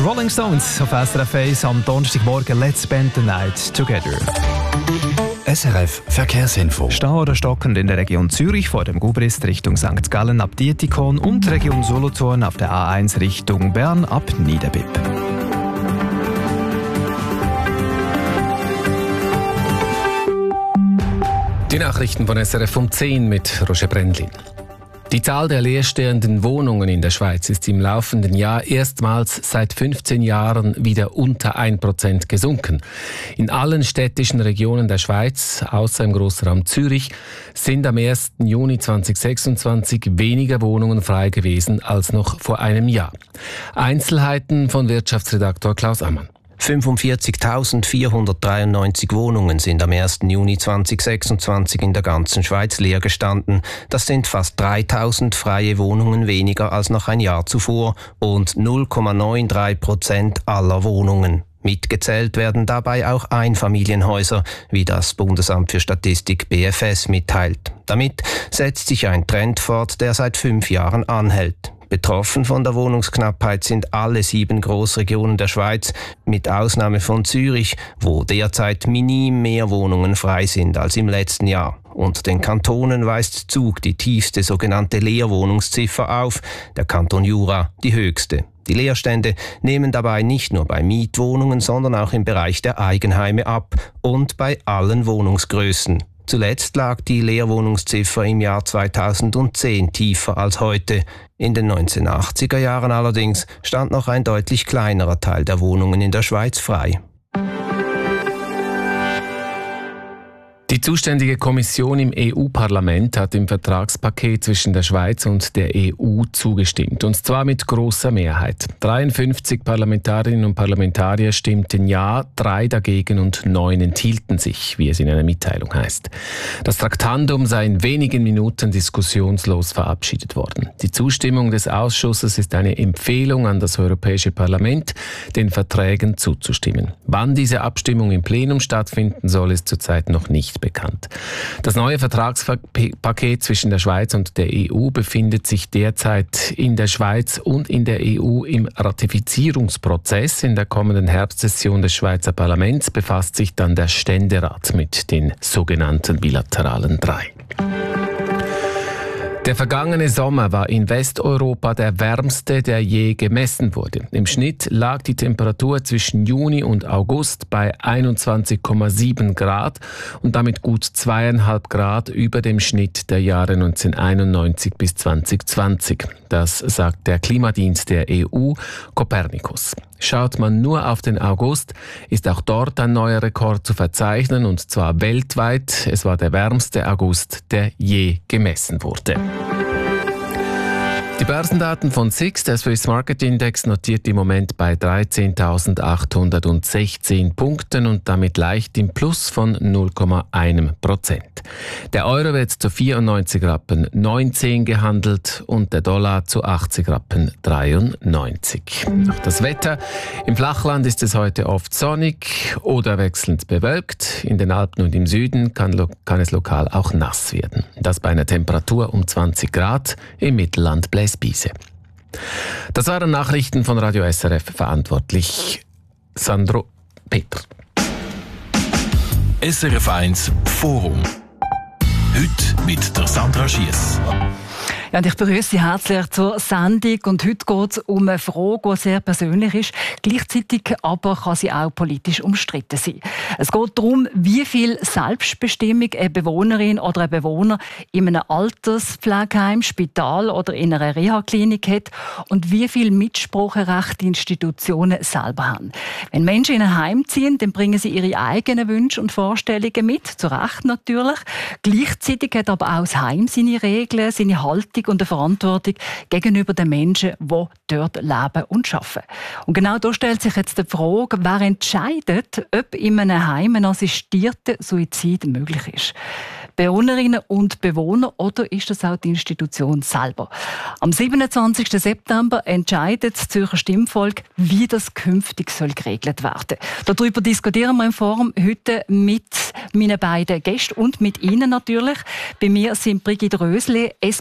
Rolling Stones auf SRF 1 am Donnerstagmorgen. Let's spend the night together. SRF Verkehrsinfo. Stau oder stockend in der Region Zürich vor dem Gubrist Richtung St. Gallen ab Dietikon und Region Solothurn auf der A1 Richtung Bern ab Niederbipp. Die Nachrichten von SRF um 10 mit Roger Brendlin. Die Zahl der leerstehenden Wohnungen in der Schweiz ist im laufenden Jahr erstmals seit 15 Jahren wieder unter 1% gesunken. In allen städtischen Regionen der Schweiz, außer im Grossraum Zürich, sind am 1. Juni 2026 weniger Wohnungen frei gewesen als noch vor einem Jahr. Einzelheiten von Wirtschaftsredaktor Klaus Ammann. 45.493 Wohnungen sind am 1. Juni 2026 in der ganzen Schweiz leer gestanden. Das sind fast 3.000 freie Wohnungen weniger als noch ein Jahr zuvor und 0,93% aller Wohnungen. Mitgezählt werden dabei auch Einfamilienhäuser, wie das Bundesamt für Statistik BFS mitteilt. Damit setzt sich ein Trend fort, der seit 5 Jahren anhält. Betroffen von der Wohnungsknappheit sind alle 7 Grossregionen der Schweiz, mit Ausnahme von Zürich, wo derzeit minim mehr Wohnungen frei sind als im letzten Jahr. Und den Kantonen weist Zug die tiefste sogenannte Leerwohnungsziffer auf, der Kanton Jura die höchste. Die Leerstände nehmen dabei nicht nur bei Mietwohnungen, sondern auch im Bereich der Eigenheime ab und bei allen Wohnungsgrößen. Zuletzt lag die Leerwohnungsziffer im Jahr 2010 tiefer als heute. In den 1980er Jahren allerdings stand noch ein deutlich kleinerer Teil der Wohnungen in der Schweiz frei. Die zuständige Kommission im EU-Parlament hat dem Vertragspaket zwischen der Schweiz und der EU zugestimmt, und zwar mit grosser Mehrheit. 53 Parlamentarierinnen und Parlamentarier stimmten Ja, 3 dagegen und 9 enthielten sich, wie es in einer Mitteilung heißt. Das Traktandum sei in wenigen Minuten diskussionslos verabschiedet worden. Die Zustimmung des Ausschusses ist eine Empfehlung an das Europäische Parlament, den Verträgen zuzustimmen. Wann diese Abstimmung im Plenum stattfinden soll, ist zurzeit noch nicht bekannt. Das neue Vertragspaket zwischen der Schweiz und der EU befindet sich derzeit in der Schweiz und in der EU im Ratifizierungsprozess. In der kommenden Herbstsession des Schweizer Parlaments befasst sich dann der Ständerat mit den sogenannten bilateralen 3. Der vergangene Sommer war in Westeuropa der wärmste, der je gemessen wurde. Im Schnitt lag die Temperatur zwischen Juni und August bei 21,7 Grad und damit gut 2,5 Grad über dem Schnitt der Jahre 1991 bis 2020. Das sagt der Klimadienst der EU, Copernicus. Schaut man nur auf den August, ist auch dort ein neuer Rekord zu verzeichnen, und zwar weltweit. Es war der wärmste August, der je gemessen wurde. Die Börsendaten von SIX, der Swiss Market Index, notiert im Moment bei 13.816 Punkten und damit leicht im Plus von 0,1%. Der Euro wird zu 94,19 Rappen gehandelt und der Dollar zu 80,93 Rappen. Noch das Wetter. Im Flachland ist es heute oft sonnig oder wechselnd bewölkt. In den Alpen und im Süden kann es lokal auch nass werden. Das bei einer Temperatur um 20 Grad, im Mittelland bläst Biese. Das waren Nachrichten von Radio SRF, verantwortlich Sandro Peter. SRF 1 Forum. Heute mit der Sandra Schiess. Ja, und ich begrüße Sie herzlich zur Sendung. Und heute geht es um eine Frage, die sehr persönlich ist. Gleichzeitig aber kann sie auch politisch umstritten sein. Es geht darum, wie viel Selbstbestimmung eine Bewohnerin oder ein Bewohner in einem Alterspflegeheim, Spital oder in einer Reha-Klinik hat und wie viel Mitspracherecht die Institutionen selber haben. Wenn Menschen in ein Heim ziehen, dann bringen sie ihre eigenen Wünsche und Vorstellungen mit, zu Recht natürlich. Gleichzeitig hat aber auch das Heim seine Regeln, seine Haltung und eine Verantwortung gegenüber den Menschen, die dort leben und arbeiten. Und genau da stellt sich jetzt die Frage, wer entscheidet, ob in einem Heim ein assistierter Suizid möglich ist. Bewohnerinnen und Bewohner oder ist das auch die Institution selber? Am 27. September entscheidet das Zürcher Stimmvolk, wie das künftig geregelt werden soll. Darüber diskutieren wir im Forum heute mit meinen beiden Gästen und mit Ihnen natürlich. Bei mir sind Brigitte Rösli, SP-Kantonsrätin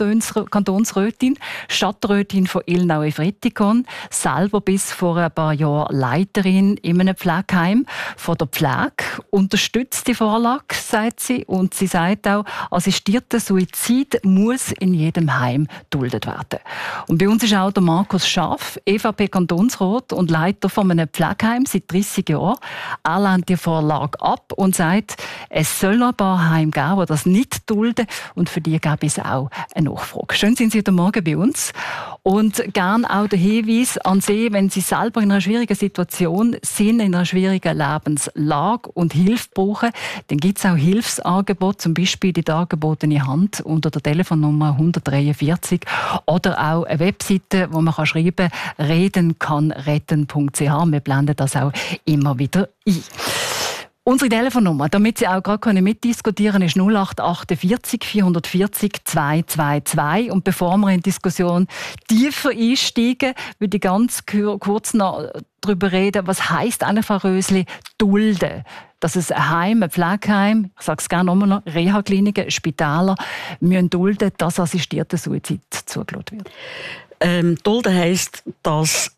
Kantonsrätin, Stadträtin von Ilnau-Ifretikon, selber bis vor ein paar Jahren Leiterin in einem Pflegeheim von der Pflege, unterstützt die Vorlage, sagt sie, und sie sagt auch, assistierter Suizid muss in jedem Heim geduldet werden. Und bei uns ist auch der Markus Schaff, EVP-Kantonsrat und Leiter von einem Pflegeheim seit 30 Jahren. Er lehnt die Vorlage ab und sagt, es soll ein paar Heime geben, die das nicht dulden, und für die gäbe es auch eine Nachfrage. Schön sind Sie heute Morgen bei uns und gerne auch der Hinweis an Sie, wenn Sie selber in einer schwierigen Situation sind, in einer schwierigen Lebenslage und Hilfe brauchen, dann gibt es auch Hilfsangebote, zum Beispiel die dargebotene Hand unter der Telefonnummer 143 oder auch eine Webseite, wo man schreiben kann, redenkanretten.ch. Wir blenden das auch immer wieder ein. Unsere Telefonnummer, damit Sie auch gerade mitdiskutieren können, ist 0848 440 222. Und bevor wir in die Diskussion tiefer einsteigen, würde ich ganz kurz noch darüber reden, was heisst eigentlich, Frau Rösli, dulden? Dass es ein Heim, ein Pflegeheim, ich sage es gerne nochmal noch, Reha-Kliniken, Spitäler müssen dulden, dass assistierter Suizid zugelassen wird. Dulden heisst, dass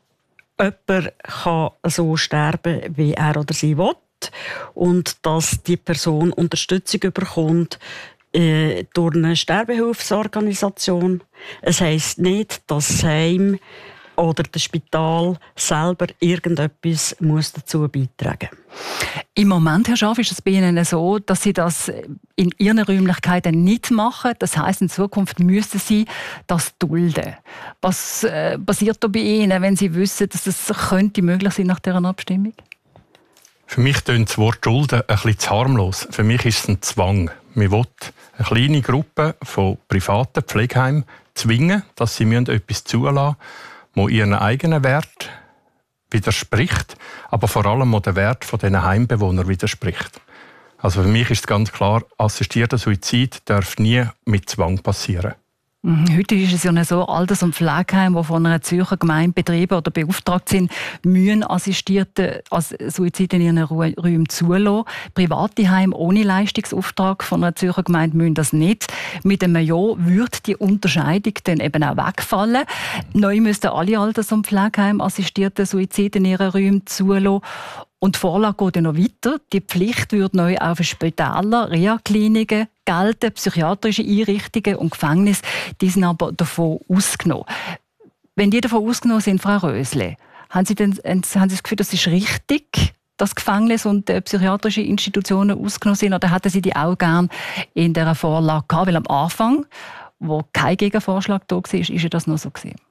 jemand so sterben kann, wie er oder sie will. Und dass die Person Unterstützung bekommt durch eine Sterbehilfsorganisation. Es heisst nicht, dass das Heim oder das Spital selber irgendetwas dazu beitragen muss. Im Moment, Herr Schaff, ist es bei Ihnen so, dass Sie das in Ihren Räumlichkeiten nicht machen. Das heisst, in Zukunft müssten Sie das dulden. Was passiert da bei Ihnen, wenn Sie wissen, dass das könnte möglich sein nach dieser Abstimmung? Für mich tönt das Wort Dulden ein bisschen zu harmlos. Für mich ist es ein Zwang. Man will eine kleine Gruppe von privaten Pflegeheimen zwingen, dass sie etwas zulassen müssen, das ihren eigenen Wert widerspricht, aber vor allem auch den Wert dieser Heimbewohner widerspricht. Also für mich ist es ganz klar, assistierter Suizid darf nie mit Zwang passieren. Heute ist es ja so, Alters- und Pflegeheime, die von einer Zürcher Gemeinde betrieben oder beauftragt sind, müssen assistierte Suizide in ihren Räumen zulassen. Private Heime ohne Leistungsauftrag von einer Zürcher Gemeinde müssen das nicht. Mit einem Jahr würde die Unterscheidung dann eben auch wegfallen. Neu müssten alle Alters- und Pflegeheime assistierte Suizide in ihren Räumen zulassen. Und die Vorlage geht ja noch weiter. Die Pflicht würde neu auch für Spitäler, Reha-Kliniken gelten, psychiatrische Einrichtungen und Gefängnisse. Die sind aber davon ausgenommen. Wenn die davon ausgenommen sind, Frau Rösli, haben Sie das Gefühl, das ist richtig, dass Gefängnisse und psychiatrische Institutionen ausgenommen sind? Oder hätten Sie die auch gerne in dieser Vorlage gehabt? Weil am Anfang, wo kein Gegenvorschlag da war, ist ja das noch so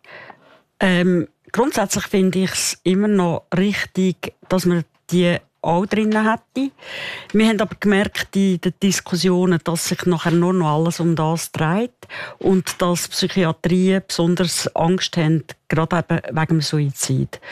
gewesen. Grundsätzlich finde ich es immer noch richtig, dass man die auch drinnen hätte. Wir haben aber gemerkt in den Diskussionen, dass sich nachher nur noch alles um das dreht und dass Psychiatrien besonders Angst haben, gerade eben wegen dem Suizid.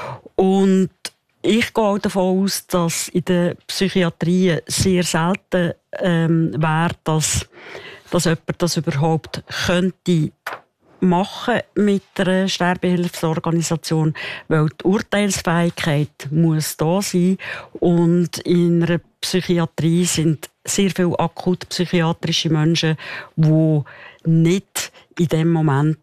Und ich gehe auch davon aus, dass in der Psychiatrie sehr selten wäre, dass jemand das überhaupt könnte machen mit einer Sterbehilfsorganisation, weil die Urteilsfähigkeit muss da sein und in einer Psychiatrie sind sehr viele akut psychiatrische Menschen, die nicht in dem Moment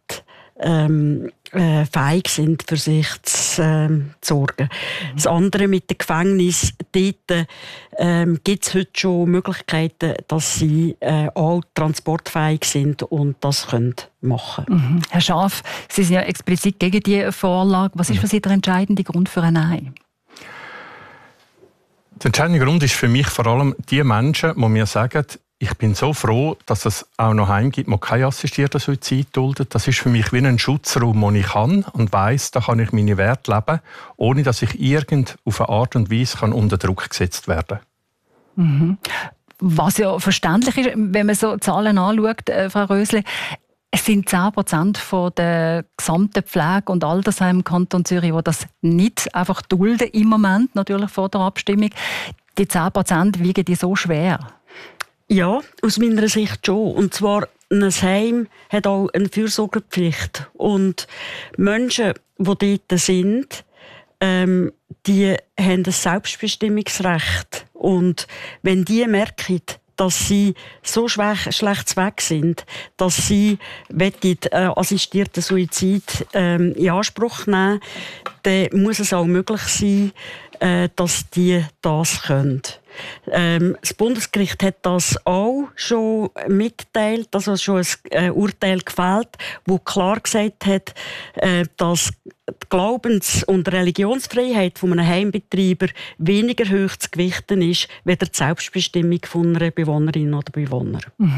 fähig sind, für sich zu sorgen. Das andere mit dem Gefängnis, dort gibt es heute schon Möglichkeiten, dass sie auch transportfähig sind und das können machen. Herr Schaaf, Sie sind ja explizit gegen diese Vorlage. Was ist für Sie der entscheidende Grund für ein Nein? Der entscheidende Grund ist für mich vor allem die Menschen, die mir sagen, ich bin so froh, dass es auch noch Heime gibt, die keinen assistierten Suizid dulden. Das ist für mich wie ein Schutzraum, den ich kann und weiss, da kann ich meine Werte leben, ohne dass ich auf eine Art und Weise unter Druck gesetzt werden kann. Was ja verständlich ist, wenn man so Zahlen anschaut, Frau Rösli, es sind 10% von der gesamten Pflege- und Altersheime im Kanton Zürich, die das nicht einfach dulden im Moment, natürlich vor der Abstimmung. Die 10% wiegen die so schwer? Ja, aus meiner Sicht schon. Und zwar, ein Heim hat auch eine Fürsorgepflicht. Und Menschen, die dort sind, die haben ein Selbstbestimmungsrecht. Und wenn die merken, dass sie so schlecht weg sind, dass sie assistierten Suizid in Anspruch nehmen, dann muss es auch möglich sein, dass die das können. Das Bundesgericht hat das auch schon mitgeteilt, also schon ein Urteil gefällt, wo klar gesagt hat, dass die Glaubens- und Religionsfreiheit von einem Heimbetreiber weniger hoch zu gewichten ist, als die Selbstbestimmung von einer Bewohnerin oder Bewohner.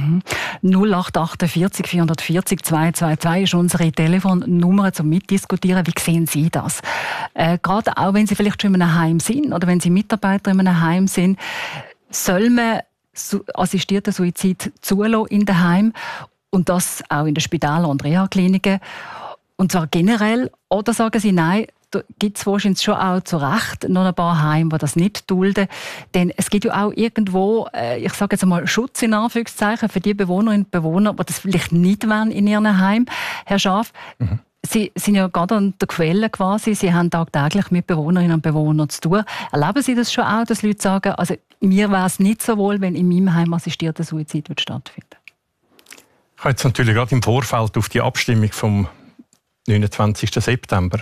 0848 440 222 ist unsere Telefonnummer zum Mitdiskutieren. Wie sehen Sie das? Gerade auch, wenn Sie vielleicht schon in einem Heim sind oder wenn Sie Mitarbeiter in einem Heim sind, soll man assistierten Suizid zulassen in den Heimen und das auch in den Spitälern und Reha-Kliniken? Und zwar generell, oder sagen Sie, nein, da gibt es wahrscheinlich schon auch zu Recht noch ein paar Heime, die das nicht dulden. Denn es gibt ja auch irgendwo, ich sage jetzt mal, Schutz in Anführungszeichen für die Bewohnerinnen und Bewohner, die das vielleicht nicht wollen in ihren Heim. Herr Schaaf, Sie sind ja gerade an der Quelle quasi. Sie haben tagtäglich mit Bewohnerinnen und Bewohnern zu tun. Erleben Sie das schon auch, dass Leute sagen, also mir wäre es nicht so wohl, wenn in meinem Heim assistierter Suizid stattfindet? Ich habe jetzt natürlich gerade im Vorfeld auf die Abstimmung vom 27. September,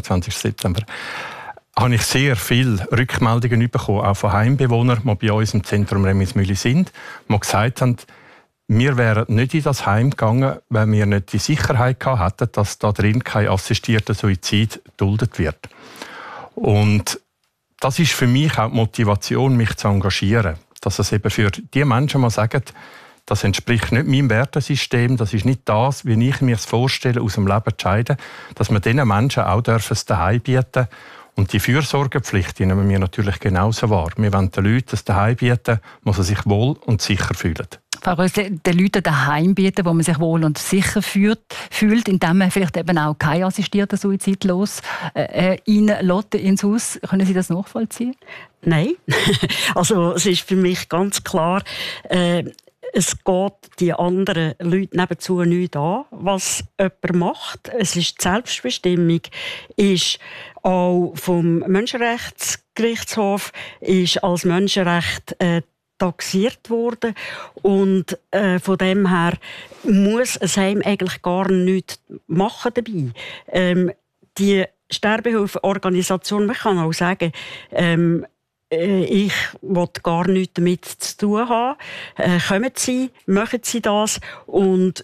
habe ich sehr viele Rückmeldungen bekommen, auch von Heimbewohnern, die bei uns im Zentrum Remismühle sind, die gesagt haben, wir wären nicht in das Heim gegangen, wenn wir nicht die Sicherheit gehabt hätten, dass da drin kein assistierter Suizid geduldet wird. Und das ist für mich auch die Motivation, mich zu engagieren. Dass es eben für die Menschen mal sagen, das entspricht nicht meinem Wertesystem, das ist nicht das, wie ich mir es vorstelle, aus dem Leben zu scheiden, dass wir diesen Menschen auch das daheim bieten. Und die Fürsorgepflicht die nehmen wir natürlich genauso wahr. Wir wollen den Leuten das daheim bieten, wo sie sich wohl und sicher fühlen. Frau Rösle, den Leuten daheim bieten, wo man sich wohl und sicher fühlt, indem man vielleicht eben auch keinen assistierten Suizid reinlässt ins Haus. Können Sie das nachvollziehen? Nein. Also es ist für mich ganz klar, es geht die anderen Leute nebenzu nicht an, was jemand macht. Es ist die Selbstbestimmung, ist auch vom Menschenrechtsgerichtshof ist als Menschenrecht taxiert worden. Und von dem her muss ein Heim eigentlich gar nichts machen dabei. Die Sterbehilfeorganisation, man kann auch sagen, ich will gar nichts damit zu tun haben. Kommen Sie, machen Sie das. Und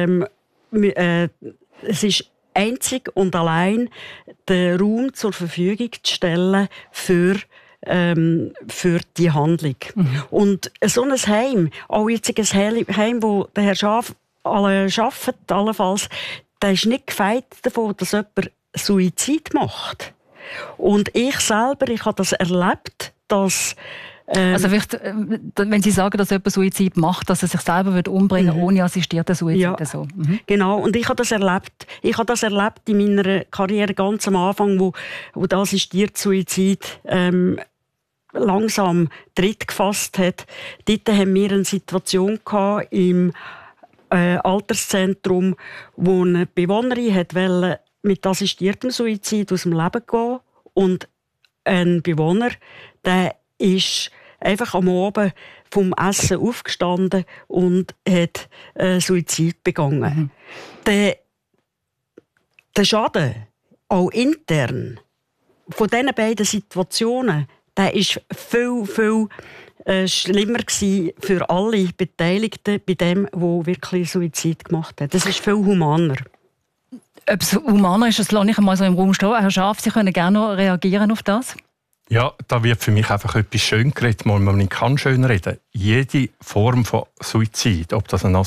es ist einzig und allein den Raum zur Verfügung zu stellen für die Handlung. Und so ein Heim, auch jetzt ein Heim, wo der Herr Schaaf arbeitet, allenfalls, der ist nicht gefeit davon, dass jemand Suizid macht. Und ich selber, ich habe das erlebt, dass also vielleicht, wenn Sie sagen, dass jemand Suizid macht, dass er sich selber umbringen würde, ohne assistierten Suizid. Ja, so. Genau. Und ich habe das erlebt. Ich habe das erlebt in meiner Karriere ganz am Anfang, wo der assistierte Suizid langsam Tritt gefasst hat. Dort haben wir eine Situation gehabt im Alterszentrum, wo eine Bewohnerin wollte mit assistiertem Suizid aus dem Leben gehen. Und ein Bewohner, der ist einfach am Abend vom Essen aufgestanden und hat Suizid begangen. Der Schaden, auch intern, von diesen beiden Situationen, der ist viel, viel schlimmer gewesen für alle Beteiligten bei dem, der wirklich Suizid gemacht hat. Das ist viel humaner. Ob es humaner ist, das lasse ich einmal so im Raum stehen. Herr Schaaf, Sie können gerne noch reagieren auf das. Ja, da wird für mich einfach etwas schön geredet, man kann schön reden. Jede Form von Suizid, ob das ein